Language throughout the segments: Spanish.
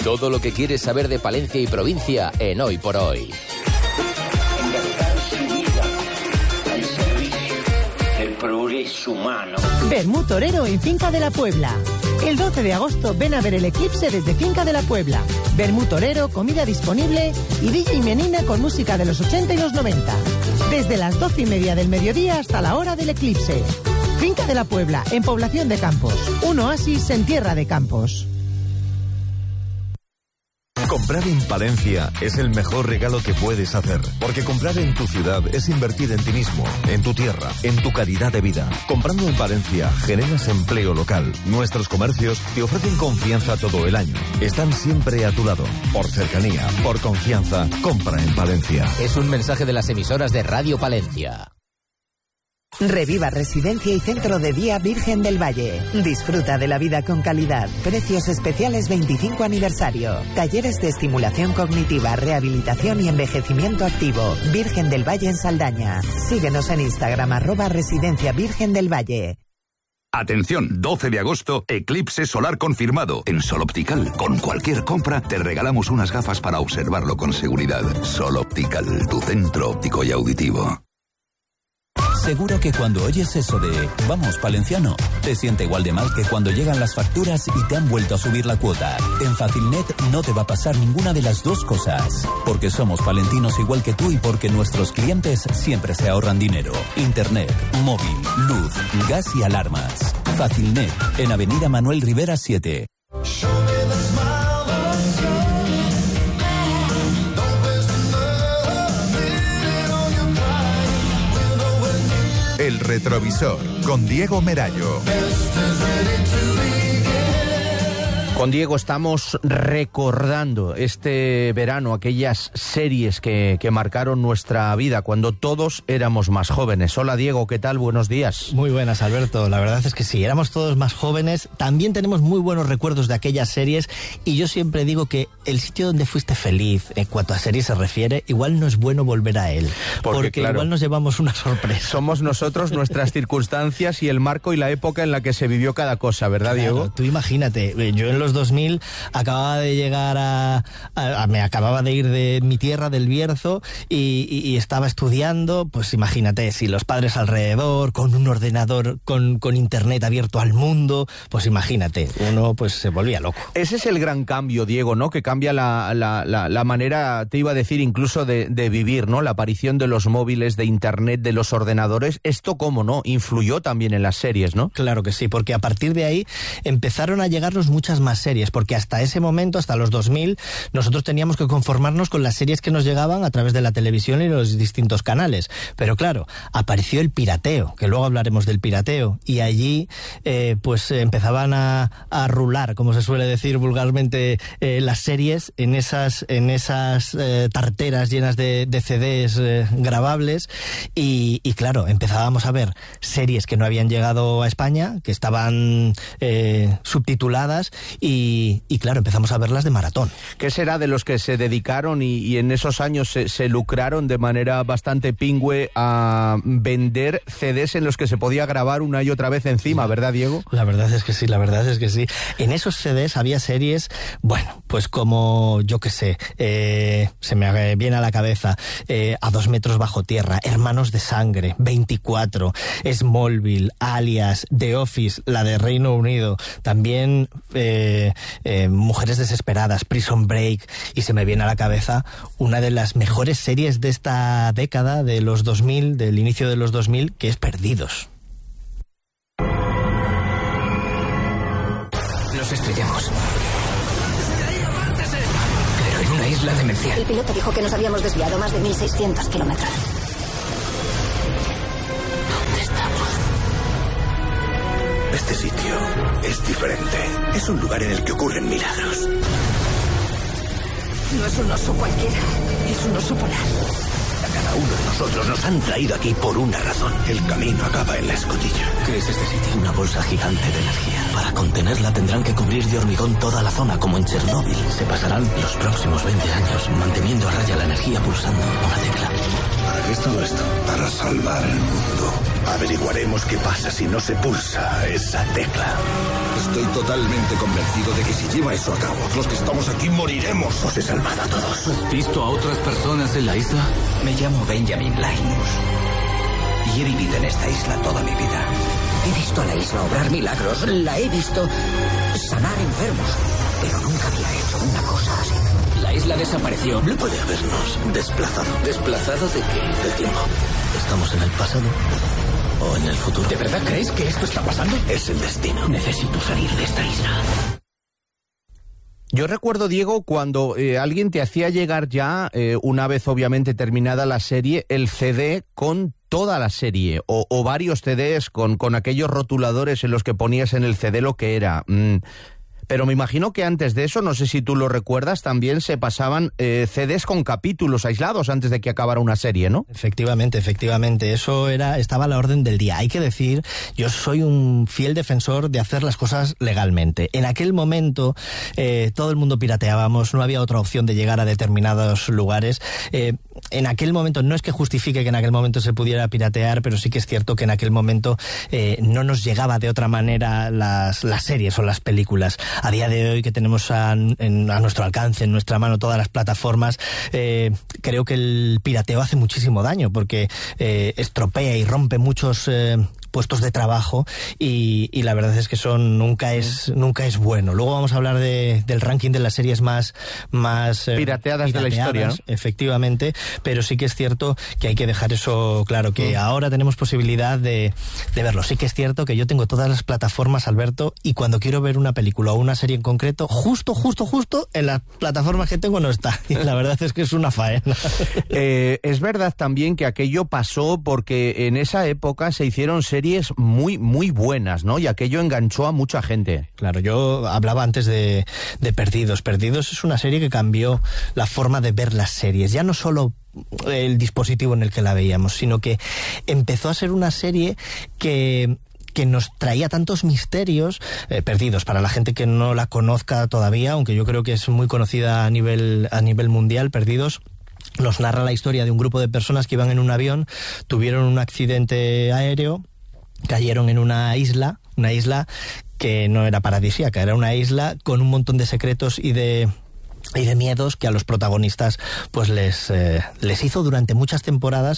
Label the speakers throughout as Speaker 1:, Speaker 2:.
Speaker 1: Todo lo que quieres saber de Palencia y provincia en Hoy por Hoy.
Speaker 2: Progreso humano.
Speaker 3: Bermú Torero en Finca de la Puebla. El 12 de agosto ven a ver el eclipse desde Finca de la Puebla. Bermú Torero, comida disponible y DJ Menina con música de los 80 y los 90. Desde las 12:30 del mediodía hasta la hora del eclipse. Finca de la Puebla, en Población de Campos. Un oasis en tierra de campos.
Speaker 4: Comprar en Palencia es el mejor regalo que puedes hacer, porque comprar en tu ciudad es invertir en ti mismo, en tu tierra, en tu calidad de vida. Comprando en Palencia generas empleo local. Nuestros comercios te ofrecen confianza todo el año. Están siempre a tu lado. Por cercanía, por confianza, compra en Palencia.
Speaker 1: Es un mensaje de las emisoras de Radio Palencia.
Speaker 5: Reviva Residencia y Centro de Día Virgen del Valle. Disfruta de la vida con calidad. Precios especiales 25 aniversario. Talleres de estimulación cognitiva, rehabilitación y envejecimiento activo. Virgen del Valle en Saldaña. Síguenos en Instagram @Residencia Virgen del Valle.
Speaker 6: Atención, 12 de agosto, eclipse solar confirmado. En Sol Optical, con cualquier compra, te regalamos unas gafas para observarlo con seguridad. Sol Optical, tu centro óptico y auditivo.
Speaker 7: Seguro que cuando oyes eso de "vamos, palenciano", te siente igual de mal que cuando llegan las facturas y te han vuelto a subir la cuota. En Facilnet no te va a pasar ninguna de las dos cosas, porque somos palentinos igual que tú y porque nuestros clientes siempre se ahorran dinero. Internet, móvil, luz, gas y alarmas. Facilnet, en Avenida Manuel Rivera 7.
Speaker 4: El retrovisor, con Diego Merallo.
Speaker 8: Con Diego estamos recordando este verano aquellas series que marcaron nuestra vida cuando todos éramos más jóvenes. Hola Diego, ¿qué tal? Buenos días.
Speaker 9: Muy buenas, Alberto. La verdad es que sí, éramos todos más jóvenes. También tenemos muy buenos recuerdos de aquellas series y yo siempre digo que el sitio donde fuiste feliz, en cuanto a series se refiere, igual no es bueno volver a él. Porque claro, igual nos llevamos una sorpresa.
Speaker 8: Somos nosotros, nuestras circunstancias y el marco y la época en la que se vivió cada cosa, ¿verdad, claro, Diego?
Speaker 9: Tú imagínate, yo en los 2000 acababa de llegar me acababa de ir de mi tierra, del Bierzo, y estaba estudiando, pues imagínate, si los padres alrededor, con un ordenador, con internet abierto al mundo, pues imagínate, uno pues se volvía loco.
Speaker 8: Ese es el gran cambio, Diego, ¿no? Que cambia la manera, te iba a decir, incluso de vivir, ¿no? La aparición de los móviles, de internet, de los ordenadores. Esto, ¿cómo no? Influyó también en las series, ¿no?
Speaker 9: Claro que sí, porque a partir de ahí empezaron a llegarnos muchas más series, porque hasta ese momento, hasta los 2000, nosotros teníamos que conformarnos con las series que nos llegaban a través de la televisión y los distintos canales. Pero claro, apareció el pirateo, que luego hablaremos del pirateo, y allí pues empezaban a rular, como se suele decir vulgarmente, las series en esas tarteras llenas de CDs grabables, y claro, empezábamos a ver series que no habían llegado a España, que estaban subtituladas, y claro, empezamos a verlas de maratón.
Speaker 8: ¿Qué será de los que se dedicaron y en esos años se lucraron de manera bastante pingüe a vender CDs en los que se podía grabar una y otra vez encima, ¿verdad, Diego?
Speaker 9: La verdad es que sí, la verdad es que sí. En esos CDs había series, bueno, pues como, yo qué sé, se me viene a la cabeza, A 2 metros bajo tierra, Hermanos de sangre, 24, Smallville, Alias, The Office, la de Reino Unido, también Mujeres desesperadas, Prison Break, y se me viene a la cabeza una de las mejores series de esta década, de los 2000, del inicio de los 2000, que es Perdidos.
Speaker 10: Nos estrellamos. Pero en una isla demencial.
Speaker 11: El piloto dijo que nos habíamos desviado más de 1.600 kilómetros.
Speaker 10: ¿Dónde estamos?
Speaker 12: Este sitio es diferente. Es un lugar en el que ocurren milagros.
Speaker 11: No es un oso cualquiera, es un oso polar.
Speaker 12: uno de nosotros nos han traído aquí por una razón. El camino acaba en la escotilla.
Speaker 10: ¿Qué es este sitio?
Speaker 13: Una bolsa gigante de energía. Para contenerla tendrán que cubrir de hormigón toda la zona, como en Chernóbil. Se pasarán los próximos 20 años manteniendo a raya la energía pulsando una tecla.
Speaker 12: ¿Para qué es todo esto? Para salvar el mundo. Averiguaremos qué pasa si no se pulsa esa tecla. Estoy totalmente convencido de que si lleva eso a cabo, los que estamos aquí moriremos. Os he salvado a todos.
Speaker 10: ¿Has visto a otras personas en la isla?
Speaker 13: Me llamo Benjamin Linus y he vivido en esta isla toda mi vida.
Speaker 14: He visto a la isla obrar milagros, la he visto sanar enfermos, pero nunca había hecho una cosa así.
Speaker 10: La isla desapareció.
Speaker 13: No puede habernos desplazado.
Speaker 10: ¿Desplazado de qué?
Speaker 13: Del tiempo. ¿Estamos en el pasado o en el futuro?
Speaker 10: ¿De verdad crees que esto está pasando?
Speaker 13: Es el destino.
Speaker 10: Necesito salir de esta isla.
Speaker 8: Yo recuerdo, Diego, cuando alguien te hacía llegar ya, una vez obviamente terminada la serie, el CD con toda la serie, o varios CDs con aquellos rotuladores en los que ponías en el CD lo que era. Pero me imagino que antes de eso, no sé si tú lo recuerdas, también se pasaban CDs con capítulos aislados antes de que acabara una serie, ¿no?
Speaker 9: Efectivamente. Eso estaba a la orden del día. Hay que decir, yo soy un fiel defensor de hacer las cosas legalmente. En aquel momento todo el mundo pirateábamos, no había otra opción de llegar a determinados lugares. En aquel momento, no es que justifique que en aquel momento se pudiera piratear, pero sí que es cierto que en aquel momento no nos llegaba de otra manera las series o las películas. A día de hoy, que tenemos a nuestro alcance, en nuestra mano, todas las plataformas, creo que el pirateo hace muchísimo daño, porque estropea y rompe muchos puestos de trabajo y la verdad es que eso nunca es bueno. Luego vamos a hablar del ranking de las series más
Speaker 8: pirateadas de la historia, ¿no?
Speaker 9: Efectivamente, pero sí que es cierto que hay que dejar eso claro, que ahora tenemos posibilidad de verlo. Sí que es cierto que yo tengo todas las plataformas, Alberto, y cuando quiero ver una película o una serie en concreto, justo en las plataformas que tengo no está. Y la verdad es que es una faena.
Speaker 8: Es verdad también que aquello pasó porque en esa época se hicieron series muy, muy buenas, ¿no? Y aquello enganchó a mucha gente.
Speaker 9: Claro, yo hablaba antes de Perdidos. Perdidos es una serie que cambió la forma de ver las series. Ya no solo el dispositivo en el que la veíamos, sino que empezó a ser una serie que nos traía tantos misterios. Perdidos, para la gente que no la conozca todavía, aunque yo creo que es muy conocida a nivel mundial, Perdidos nos narra la historia de un grupo de personas que iban en un avión, tuvieron un accidente aéreo, cayeron en una isla que no era paradisíaca, era una isla con un montón de secretos y de miedos que a los protagonistas pues les hizo durante muchas temporadas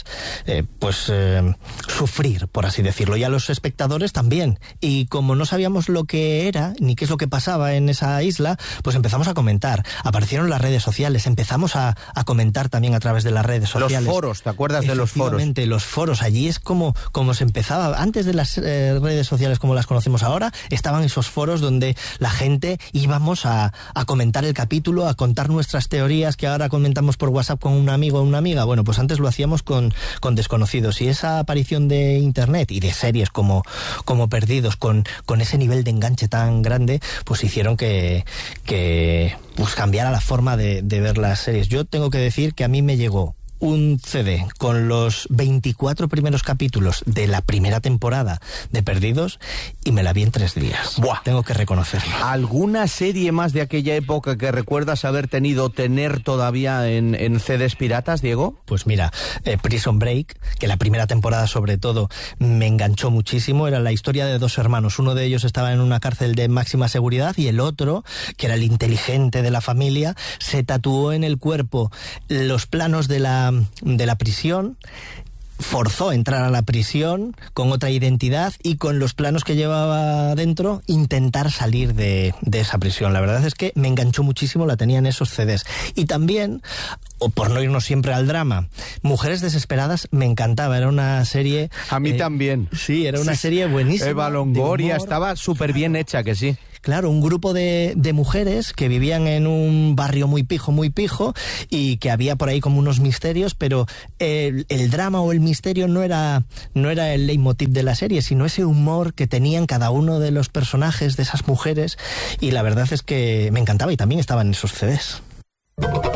Speaker 9: sufrir, por así decirlo, y a los espectadores también. Y como no sabíamos lo que era ni qué es lo que pasaba en esa isla, pues empezamos a comentar. Aparecieron las redes sociales, empezamos a comentar también a través de las redes sociales.
Speaker 8: Los foros, ¿te acuerdas de los foros?
Speaker 9: Efectivamente, los foros. Allí es como se empezaba. Antes de las redes sociales como las conocemos ahora, estaban esos foros donde la gente íbamos a comentar el capítulo, a contar nuestras teorías que ahora comentamos por WhatsApp con un amigo o una amiga. Bueno, pues antes lo hacíamos con desconocidos, y esa aparición de internet y de series como Perdidos, con ese nivel de enganche tan grande, pues hicieron que pues cambiara la forma de ver las series. Yo tengo que decir que a mí me llegó un CD con los 24 primeros capítulos de la primera temporada de Perdidos y me la vi en 3 días.
Speaker 8: ¡Buah!
Speaker 9: Tengo que reconocerlo.
Speaker 8: ¿Alguna serie más de aquella época que recuerdas tener todavía en CDs piratas, Diego?
Speaker 9: Pues mira, Prison Break, que la primera temporada sobre todo me enganchó muchísimo. Era la historia de 2 hermanos. Uno de ellos estaba en una cárcel de máxima seguridad y el otro, que era el inteligente de la familia, se tatuó en el cuerpo los planos de la prisión, forzó a entrar a la prisión con otra identidad y con los planos que llevaba dentro intentar salir de esa prisión. La verdad es que me enganchó muchísimo, la tenía en esos CDs. Y también, o por no irnos siempre al drama, Mujeres Desesperadas me encantaba, era una serie...
Speaker 8: A mí también.
Speaker 9: Sí, era una serie buenísima.
Speaker 8: Eva Longoria, estaba súper bien hecha, que sí.
Speaker 9: Claro, un grupo de mujeres que vivían en un barrio muy pijo, y que había por ahí como unos misterios, pero el drama o el misterio no era el leitmotiv de la serie, sino ese humor que tenían cada uno de los personajes de esas mujeres, y la verdad es que me encantaba y también estaba en esos CDs.